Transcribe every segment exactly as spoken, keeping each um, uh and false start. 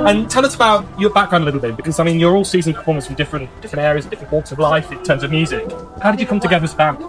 And tell us about your background a little bit, because I mean, you're all seasoned performers from different different areas, different walks of life in terms of music. How did you come together as a band?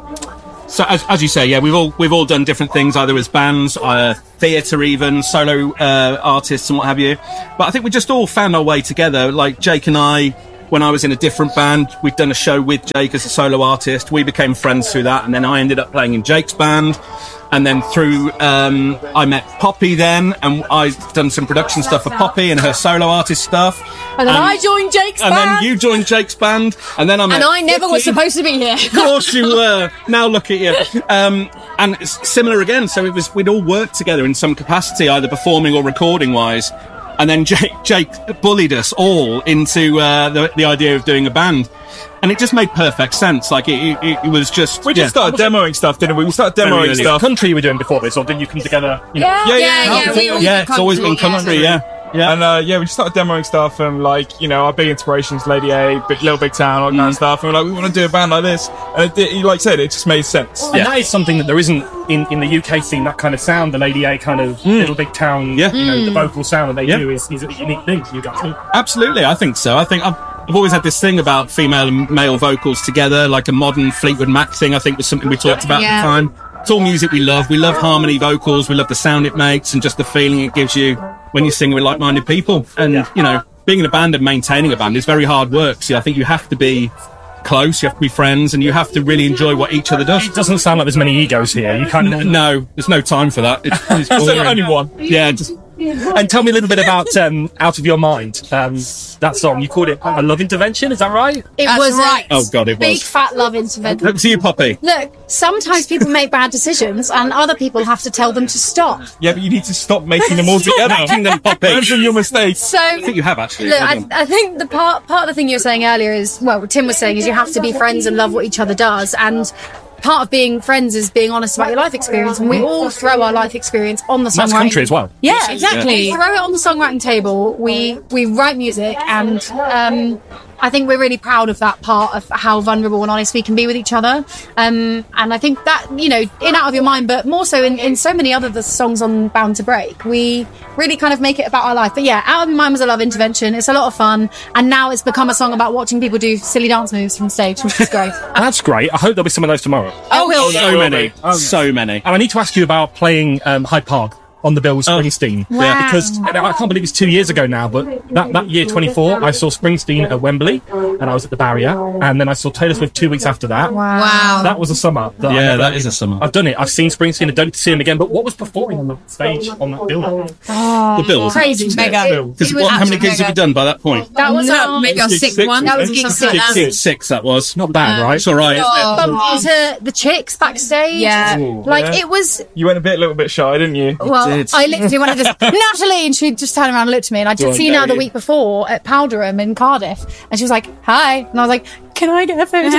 So as, as you say, yeah, we've all we've all done different things, either as bands, uh, theatre, even solo uh, artists and what have you. But I think we just all found our way together. Like Jake and I, when I was in a different band, we'd done a show with Jake as a solo artist. We became friends through that, and then I ended up playing in Jake's band. And then through, um, I met Poppy then, and I've done some production stuff for Poppy and her solo artist stuff. And then and, I joined Jake's and band. And then you joined Jake's band. And then I met And I never Vicky. was supposed to be here. Of course you were. Now look at you. Um, and it's similar again. So it was, we'd all worked together in some capacity, either performing or recording wise. And then Jake, Jake bullied us all into uh, the, the idea of doing a band. And it just made perfect sense. Like, it, it, it was just... We just yeah. started demoing stuff, didn't we? We started demoing Really? stuff. Country you were doing before this, or did you come together? You know? Yeah, Yeah, yeah, yeah, yeah. yeah. we always Yeah, did it's always been country, yeah. Yeah. And uh, yeah, we just started demoing stuff, and like, you know, our big inspirations, Lady A, Big, Little Big Town, all that kind of stuff. And we're like, we want to do a band like this. And it, did- like I said, it just made sense. And that is something that there isn't in, in the U K scene, that kind of sound, the Lady A kind of Little Big Town, Yeah. you know, the vocal sound that they Yeah. do is, is a unique thing to you guys. Absolutely, I think so. I think I've, I've always had this thing about female and male vocals together, like a modern Fleetwood Mac thing, I think was something we talked about Yeah. at the time. It's all music we love. We love harmony vocals. We love the sound it makes and just the feeling it gives you when you sing with like-minded people. And, Yeah. you know, being in a band and maintaining a band is very hard work. So I think you have to be close, you have to be friends, and you have to really enjoy what each other does. It doesn't sound like there's many egos here. You kind of... No, there's no time for that. It's, it's There's boring. only one. Yeah, just... And tell me a little bit about um, Out of Your Mind, um, that song. You called it a love intervention, is that right? It That's was right. a Oh, God, it big was. fat love intervention. Look to you, Poppy. Look, sometimes people make bad decisions and other people have to tell them to stop. Yeah, but you need to stop making them all together. Making them Poppy. Learn from your mistakes. So, I think you have, actually. look, Well I, done. I think the part part of the thing you were saying earlier is, well, what Tim was saying is you have to be friends and love what each other does. And part of being friends is being honest about your life experience. And we all throw our life experience on the songwriting. That's country as well. Yeah, exactly. We throw it on the songwriting table. We we write music, and um, I think we're really proud of that part of how vulnerable and honest we can be with each other. Um, and I think that, you know, in Out of Your Mind, but more so in, in so many other the songs on Bound to Break, we really kind of make it about our life. But yeah, Out of Your Mind was a love intervention. It's a lot of fun, and now it's become a song about watching people do silly dance moves from stage, which is great. That's great. I hope there'll be some of those tomorrow. Oh, will So many. Oh, yeah. So many. And I need to ask you about playing um, Hyde Park on the bill with Springsteen. Wow. Yeah, because I can't believe it's two years ago now, but that, that year twenty-four, I saw Springsteen at Wembley, and I was at the Barrier, and then I saw Taylor Swift two weeks after that. Wow. That was a summer. That I Yeah, never- that is a summer. I've done it. I've seen Springsteen. I don't need to see him again. But what was performing on the stage on that bill? The Bills. Crazy. Mega. Because It was what, how many absolutely gigs have you mega. done by that point? That was No, our, maybe our Gig sixth six. one. that was gig Something six. like that. Six, six, that was. Not bad, right? It's all right, isn't it? Bumped into the chicks backstage. Yeah. Like, Yeah. it was... You went a bit, little bit shy, didn't you? Well, did. I literally went to this, Natalie, and she just turned around and looked at me, and I'd just on, seen her the Natalie. week before at Powderham in Cardiff, and she was like, hi, and I was like, can I get a photo?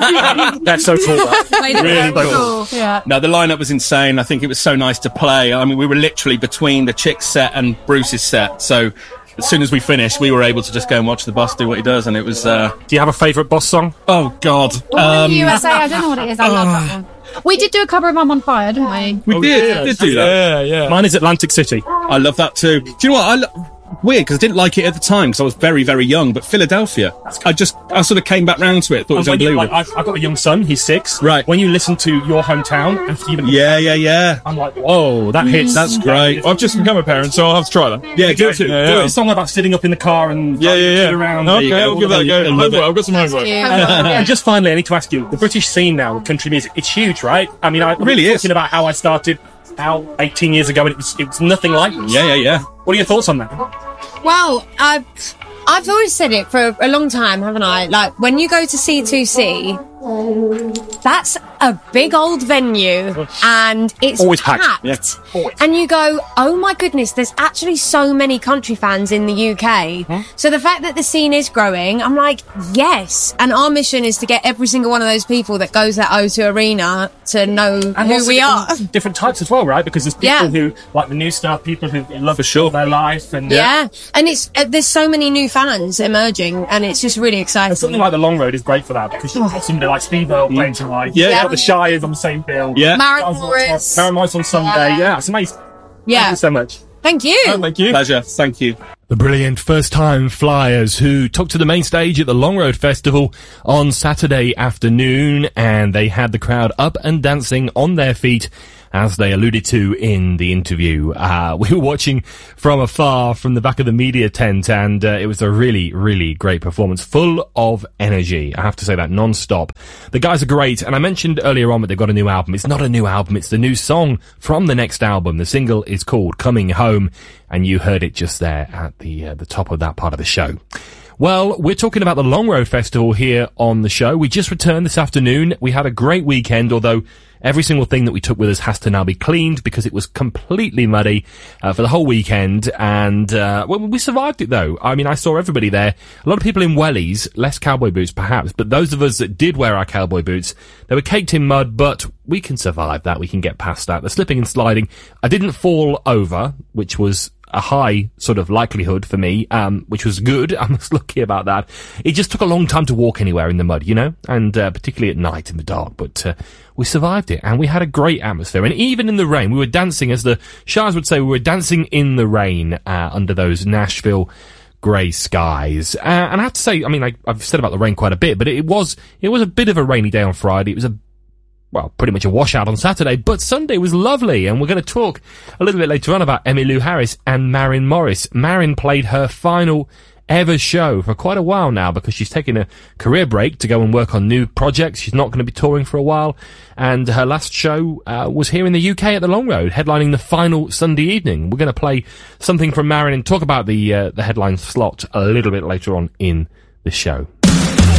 That's so cool. That. Really cool. Yeah. No, the lineup was insane. I think it was so nice to play. I mean, we were literally between the Chicks set and Bruce's set. So as soon as we finished, we were able to just go and watch the boss do what he does. And it was, uh, Do you have a favourite Boss song? oh, God. Um, Um, U S A, I don't know what it is. I love that one. We did do a cover of I'm on Fire, didn't we? we Oh, did, yeah. did do that. Yeah, yeah. Mine is Atlantic City. I love that too. Do you know what? I lo- weird because I didn't like it at the time because I was very, very young. But Philadelphia, I just, I sort of came back round to it. Thought it was And when you, unbelievable. like, I've, I've got a young son, he's six. Right. When you listen to Your Hometown, after you've been yeah, yeah, yeah. I'm like, whoa, that hits. That's great. I've just become a parent, so I'll have to try that. Yeah, do it. Do Do Yeah, it. yeah. A song about sitting up in the car and Yeah, yeah, yeah. around. There you Okay, go. I'll give that a go. I love Homework, it. I've got some homework. And just finally, I need to ask you, the British scene now with country music, it's huge, right? I mean, I, I'm really is. talking about how I started about eighteen years ago, and it was, it was nothing like this. Yeah, yeah, yeah. What are your thoughts on that? Well, I've, I've always said it for a long time, haven't I? Like, when you go to C two C, that's a big old venue and it's Always packed. Yeah. And you go, oh my goodness, there's actually so many country fans in the U K. Huh? So the fact that the scene is growing, I'm like, yes. And our mission is to get every single one of those people that goes to O two Arena to know And who lots of we are. different, different types as well, right? Because there's people Yeah. who like the new stuff, people who love For sure. their life, and Yeah. And it's uh, there's so many new fans emerging and it's just really And exciting. something like the Long Road is great for that because you've got somebody like Steve Earle playing tonight. Yeah. You've got the Shires on the same bill. Yeah. Maren Morris. Maren Morris on Sunday. Yeah, it's amazing. Thank Yeah. you so much. Thank you. Thank you. Pleasure. Thank you. The brilliant first-time flyers who took to the main stage at the Long Road Festival on Saturday afternoon, and they had the crowd up and dancing on their feet, as they alluded to in the interview. Uh, we were watching from afar from the back of the media tent, and uh, it was a really, really great performance, full of energy. I have to say that, non-stop. The guys are great, and I mentioned earlier on that they've got a new album. It's not a new album, it's the new song from the next album. The single is called Coming Home, and you heard it just there at the uh, the top of that part of the show. Well, we're talking about the Long Road Festival here on the show. We just returned this afternoon. We had a great weekend, although every single thing that we took with us has to now be cleaned because it was completely muddy uh, for the whole weekend. And uh, well, we survived it, though. I mean, I saw everybody there. A lot of people in wellies, less cowboy boots perhaps, but those of us that did wear our cowboy boots, they were caked in mud, but we can survive that. We can get past that. The slipping and sliding. I didn't fall over, which was a high sort of likelihood for me, um, which was good. I was lucky about that. It just took a long time to walk anywhere in the mud, you know, and uh, particularly at night in the dark, but uh, we survived it, and we had a great atmosphere. And even in the rain, we were dancing, as the Shires would say, we were dancing in the rain uh, under those Nashville grey skies. Uh, and I have to say, I mean, I, I've said about the rain quite a bit, but it was it was a bit of a rainy day on Friday. It was a well, pretty much a washout on Saturday, but Sunday was lovely, and we're going to talk a little bit later on about Emmylou Harris and Maren Morris. Maren played her final ever show for quite a while now because she's taking a career break to go and work on new projects. She's not going to be touring for a while, and her last show uh, was here in the U K at the Long Road, headlining the final Sunday evening. We're going to play something from Maren and talk about the uh, the headline slot a little bit later on in the show.